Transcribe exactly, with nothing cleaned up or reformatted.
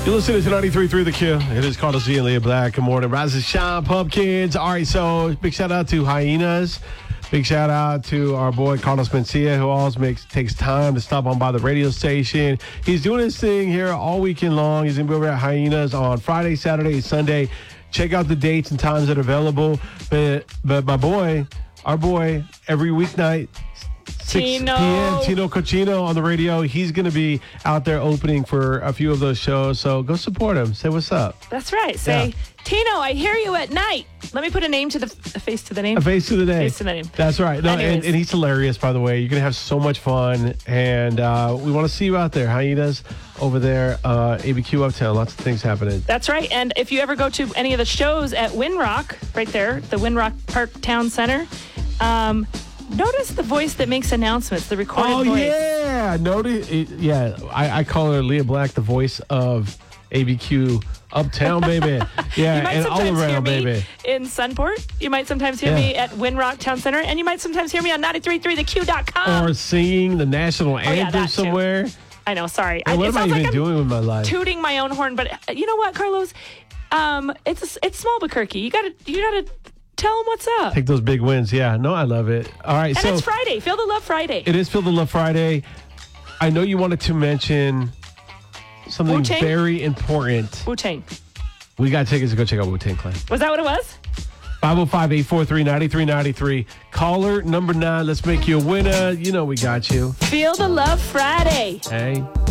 You're listening to ninety-three point three The Q. It is Carlos G and Leah Black. Good morning. Rise and shine, pumpkins. All right, so big shout out to Hyenas. Big shout out to our boy Carlos Mencia, who always makes takes time to stop on by the radio station. He's doing his thing here all weekend long. He's going to be over at Hyenas on Friday, Saturday, and Sunday. Check out the dates and times that are available. But, but my boy, our boy, every weeknight, six p.m. Tino Cochino on the radio. He's going to be out there opening for a few of those shows. So go support him. Say what's up. That's right. Say, yeah. Tino, I hear you at night. Let me put a name to the a face to the name. A face to the name. Face to the name. That's right. No, and, and he's hilarious, by the way. You're going to have so much fun. And uh, we want to see you out there. Hyenas over there, uh, A B Q Uptown. Lots of things happening. That's right. And if you ever go to any of the shows at Windrock, right there, the Windrock Park Town Center, um, notice the voice that makes announcements, the recorded oh, voice. Oh, yeah. Notice, it, yeah. I, I call her Leah Black, the voice of A B Q Uptown, baby. Yeah, and all around, baby. In Sunport. You might sometimes hear yeah. me at Windrock Town Center, and you might sometimes hear me on ninety-three point three the q dot com. Or singing the national anthem oh, yeah, somewhere. Too. I know, sorry. Hey, what I, am I even like doing with my life? Tooting my own horn, but you know what, Carlos? Um, it's it's small but Kirky. You gotta you gotta tell them what's up. Take those big wins. Yeah, no, I love it. All right, and so it's Friday. Feel the Love Friday. It is Feel the Love Friday. I know you wanted to mention something Wu-Tang? very important. Wu-Tang. We got tickets to go check out Wu-Tang Clan. Was that what it was? five oh five, eight four three, nine three nine three. Caller number nine. Let's make you a winner. You know we got you. Feel the Love Friday. Hey.